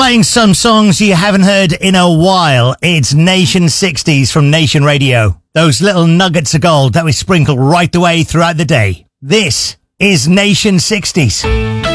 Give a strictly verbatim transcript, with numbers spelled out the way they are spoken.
Playing some songs you haven't heard in a while. It's Nation sixties from Nation Radio. Those little nuggets of gold that we sprinkle right the way throughout the day. This is Nation sixties.